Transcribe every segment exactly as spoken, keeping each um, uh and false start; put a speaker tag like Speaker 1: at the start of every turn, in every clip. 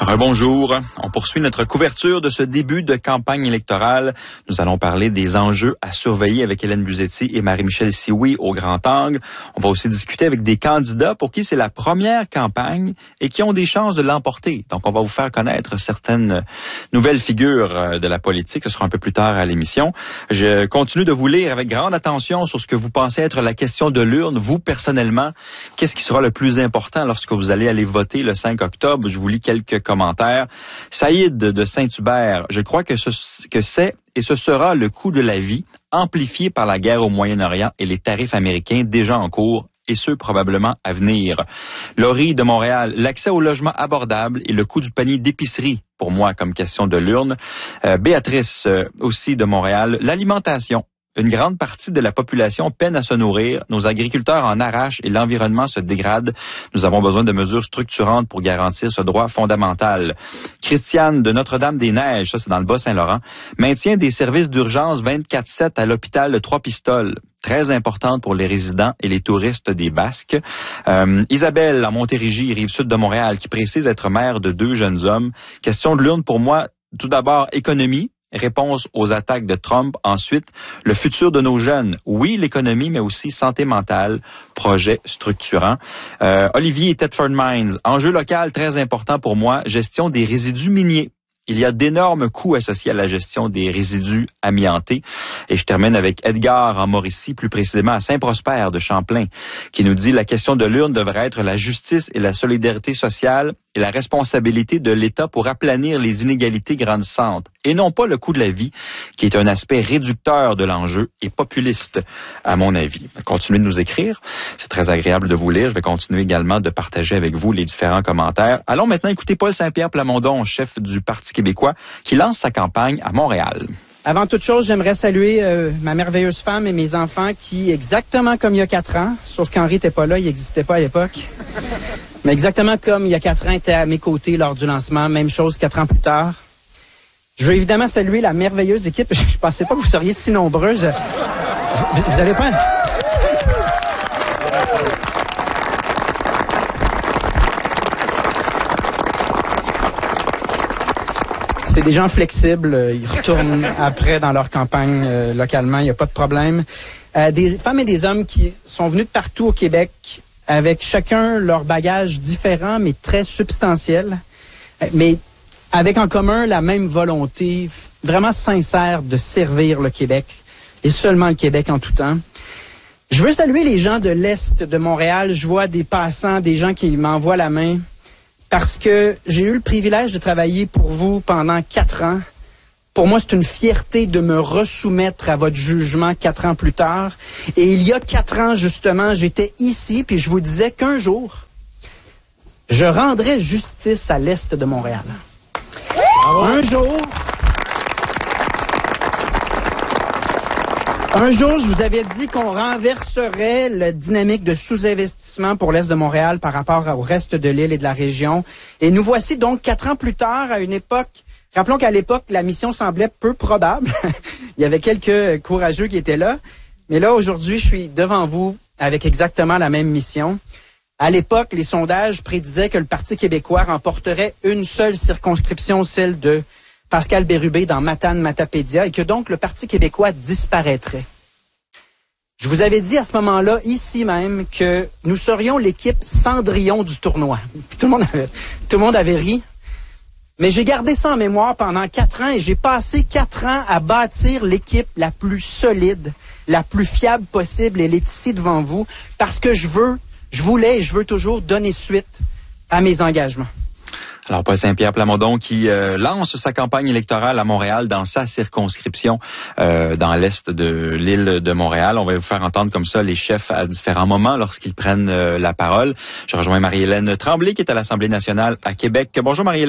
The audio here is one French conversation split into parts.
Speaker 1: Rebonjour. On poursuit notre couverture de ce début de campagne électorale. Nous allons parler des enjeux à surveiller avec Hélène Buzzetti et Marie-Michel Sioui au grand angle. On va aussi discuter avec des candidats pour qui c'est la première campagne et qui ont des chances de l'emporter. Donc, on va vous faire connaître certaines nouvelles figures de la politique. Ce sera un peu plus tard à l'émission. Je continue de vous lire avec grande attention sur ce que vous pensez être la question de l'urne. Vous, personnellement, qu'est-ce qui sera le plus important lorsque vous allez aller voter le cinq octobre? Je vous lis quelques commentaires. Saïd de Saint-Hubert, je crois que, ce, que c'est et ce sera le coût de la vie amplifié par la guerre au Moyen-Orient et les tarifs américains déjà en cours et ceux probablement à venir. Laurie de Montréal, l'accès au logement abordable et le coût du panier d'épicerie, pour moi, comme question de l'urne. Euh, Béatrice, euh, aussi de Montréal, l'alimentation. Une grande partie de la population peine à se nourrir. Nos agriculteurs en arrachent et l'environnement se dégrade. Nous avons besoin de mesures structurantes pour garantir ce droit fondamental. Christiane de Notre-Dame-des-Neiges, ça c'est dans le Bas-Saint-Laurent, maintient des services d'urgence vingt-quatre sept à l'hôpital de Trois-Pistoles. Très importante pour les résidents et les touristes des Basques. Euh, Isabelle, en Montérégie, rive-sud de Montréal, qui précise être mère de deux jeunes hommes. Question de l'urne pour moi, tout d'abord, économie. Réponse aux attaques de Trump. Ensuite, le futur de nos jeunes. Oui, l'économie, mais aussi santé mentale, projet structurant. Euh, Olivier Thetford Mines. Enjeu local très important pour moi, gestion des résidus miniers. Il y a d'énormes coûts associés à la gestion des résidus amiantés. Et je termine avec Edgar en Mauricie, plus précisément à Saint-Prosper de Champlain, qui nous dit la question de l'urne devrait être la justice et la solidarité sociale et la responsabilité de l'État pour aplanir les inégalités grandissantes, et non pas le coût de la vie, qui est un aspect réducteur de l'enjeu et populiste, à mon avis. Continuez de nous écrire, c'est très agréable de vous lire. Je vais continuer également de partager avec vous les différents commentaires. Allons maintenant écouter Paul Saint-Pierre Plamondon, chef du Parti québécois, qui lance sa campagne à Montréal.
Speaker 2: Avant toute chose, j'aimerais saluer euh, ma merveilleuse femme et mes enfants qui, exactement comme il y a quatre ans, sauf qu'Henri n'était pas là, il n'existait pas à l'époque, mais exactement comme il y a quatre ans, étaient à mes côtés lors du lancement, même chose quatre ans plus tard. Je veux évidemment saluer la merveilleuse équipe. Je ne pensais pas que vous seriez si nombreuses. Vous, vous avez pas... C'est des gens flexibles, ils retournent après dans leur campagne euh, localement, il n'y a pas de problème. Euh, des femmes et des hommes qui sont venus de partout au Québec avec chacun leur bagage différent mais très substantiel, euh, mais avec en commun la même volonté vraiment sincère de servir le Québec et seulement le Québec en tout temps. Je veux saluer les gens de l'Est de Montréal, je vois des passants, des gens qui m'envoient la main. Parce que j'ai eu le privilège de travailler pour vous pendant quatre ans. Pour moi, c'est une fierté de me resoumettre à votre jugement quatre ans plus tard. Et il y a quatre ans, justement, j'étais ici, puis je vous disais qu'un jour, je rendrais justice à l'Est de Montréal. Un jour... Un jour, je vous avais dit qu'on renverserait la dynamique de sous-investissement pour l'Est de Montréal par rapport au reste de l'île et de la région. Et nous voici donc quatre ans plus tard à une époque... Rappelons qu'à l'époque, la mission semblait peu probable. Il y avait quelques courageux qui étaient là. Mais là, aujourd'hui, je suis devant vous avec exactement la même mission. À l'époque, les sondages prédisaient que le Parti québécois remporterait une seule circonscription, celle de Pascal Bérubé dans Matane-Matapédia, et que donc le Parti québécois disparaîtrait. Je vous avais dit à ce moment-là, ici même, que nous serions l'équipe Cendrillon du tournoi. Tout le monde avait, tout le monde avait ri. Mais j'ai gardé ça en mémoire pendant quatre ans et j'ai passé quatre ans à bâtir l'équipe la plus solide, la plus fiable possible. Elle est ici devant vous parce que je veux, je voulais et je veux toujours donner suite à mes engagements.
Speaker 1: Alors, Paul Saint-Pierre Plamondon qui euh, lance sa campagne électorale à Montréal dans sa circonscription euh, dans l'est de l'île de Montréal. On va vous faire entendre comme ça les chefs à différents moments lorsqu'ils prennent euh, la parole. Je rejoins Marie-Hélène Tremblay qui est à l'Assemblée nationale à Québec. Bonjour Marie-Hélène.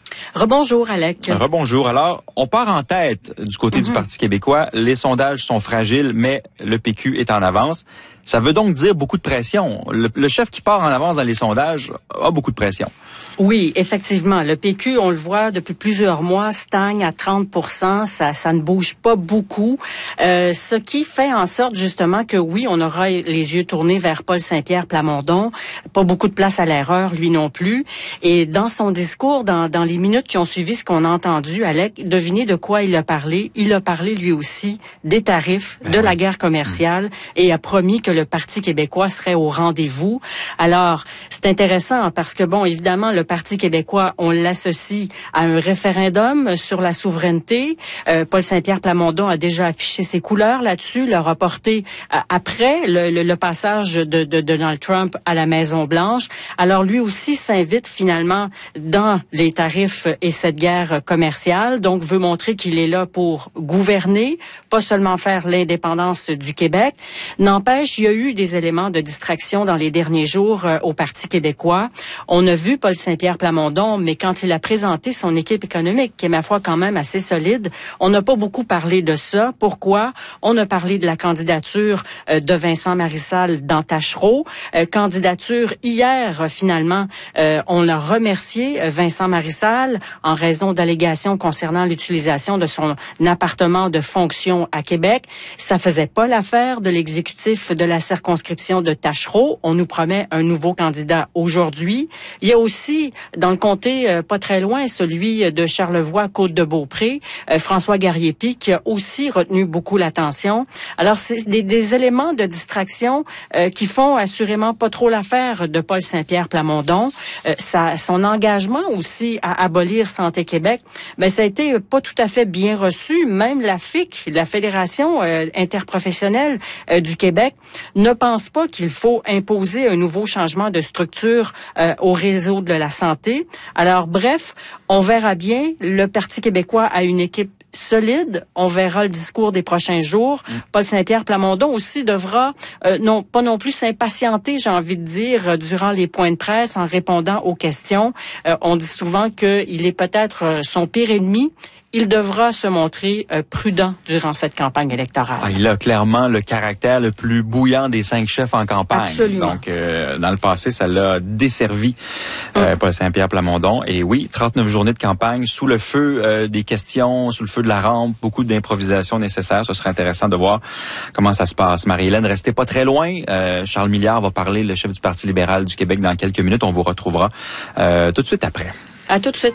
Speaker 3: Rebonjour, Alec.
Speaker 1: Rebonjour. Alors, on part en tête du côté mm-hmm. du Parti québécois. Les sondages sont fragiles, mais le P Q est en avance. Ça veut donc dire beaucoup de pression. Le, le chef qui part en avance dans les sondages a beaucoup de pression.
Speaker 3: Oui, effectivement. Le P Q, on le voit depuis plusieurs mois, stagne à trente pour cent. Ça, ça ne bouge pas beaucoup. Euh, ce qui fait en sorte justement que oui, on aura les yeux tournés vers Paul Saint-Pierre Plamondon. Pas beaucoup de place à l'erreur, lui non plus. Et dans son discours, dans, dans les minutes qui ont suivi ce qu'on a entendu, Alec, devinez de quoi il a parlé. Il a parlé lui aussi des tarifs, ben de oui. la guerre commerciale mmh. et a promis que le Parti québécois serait au rendez-vous. Alors, c'est intéressant parce que, bon, évidemment, le Parti québécois, on l'associe à un référendum sur la souveraineté. Euh, Paul Saint-Pierre Plamondon a déjà affiché ses couleurs là-dessus, l'a reporté euh, après le, le, le passage de, de, de Donald Trump à la Maison-Blanche. Alors, lui aussi s'invite finalement dans les tarifs et cette guerre commerciale, donc veut montrer qu'il est là pour gouverner, pas seulement faire l'indépendance du Québec. N'empêche, il y a eu des éléments de distraction dans les derniers jours euh, au Parti québécois. On a vu Paul Saint-Pierre Plamondon, mais quand il a présenté son équipe économique, qui est ma foi quand même assez solide, on n'a pas beaucoup parlé de ça. Pourquoi? On a parlé de la candidature euh, de Vincent Marissal dans Tachereau. Euh, candidature hier, euh, finalement, euh, on a remercié euh, Vincent Marissal en raison d'allégations concernant l'utilisation de son appartement de fonction à Québec. Ça faisait pas l'affaire de l'exécutif de la circonscription de Tachereau. On nous promet un nouveau candidat aujourd'hui. Il y a aussi, dans le comté euh, pas très loin, celui de Charlevoix-Côte-de-Beaupré, euh, François Garriépi, qui a aussi retenu beaucoup l'attention. Alors, c'est des, des éléments de distraction euh, qui font assurément pas trop l'affaire de Paul Saint-Pierre Plamondon. Euh, ça, son engagement aussi à abolir Santé Québec, ben ça a été pas tout à fait bien reçu. Même la F I C, la Fédération euh, interprofessionnelle euh, du Québec, ne pense pas qu'il faut imposer un nouveau changement de structure euh, au réseau de la santé. Alors, bref, on verra bien. Le Parti québécois a une équipe solide. On verra le discours des prochains jours. Mmh. Paul Saint-Pierre Plamondon aussi devra, euh, non pas non plus s'impatienter, j'ai envie de dire, euh, durant les points de presse en répondant aux questions. Euh, on dit souvent qu'il est peut-être euh, son pire ennemi. Il devra se montrer euh, prudent durant cette campagne électorale.
Speaker 1: Ah, il a clairement le caractère le plus bouillant des cinq chefs en campagne.
Speaker 3: Absolument.
Speaker 1: Donc, euh, dans le passé, ça l'a desservi, euh, mmh. Paul Saint-Pierre Plamondon. Et oui, trente-neuf journées de campagne sous le feu euh, des questions, sous le feu de la rampe, beaucoup d'improvisation nécessaire. Ce serait intéressant de voir comment ça se passe. Marie-Hélène, restez pas très loin. Euh, Charles Milliard va parler, le chef du Parti libéral du Québec, dans quelques minutes. On vous retrouvera euh, tout de suite après.
Speaker 3: À tout de suite.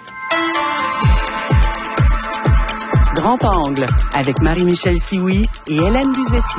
Speaker 4: Grand Angle, avec Marie-Michel Sioui et Hélène Buzetti.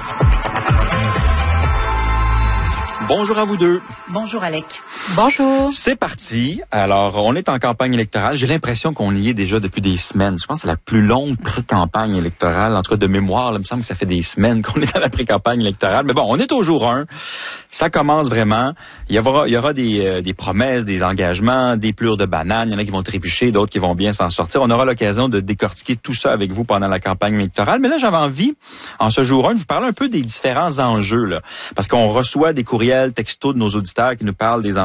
Speaker 1: Bonjour à vous deux.
Speaker 3: Bonjour Alec.
Speaker 5: Bonjour.
Speaker 1: C'est parti. Alors, on est en campagne électorale. J'ai l'impression qu'on y est déjà depuis des semaines. Je pense que c'est la plus longue pré-campagne électorale. En tout cas, de mémoire, là, il me semble que ça fait des semaines qu'on est dans la pré-campagne électorale. Mais bon, on est au jour un. Ça commence vraiment. Il y aura, il y aura des, euh, des promesses, des engagements, des plures de bananes. Il y en a qui vont trébucher, d'autres qui vont bien s'en sortir. On aura l'occasion de décortiquer tout ça avec vous pendant la campagne électorale. Mais là, j'avais envie, en ce jour un, de vous parler un peu des différents enjeux, là. Parce qu'on reçoit des courriels, textos de nos auditeurs qui nous parlent des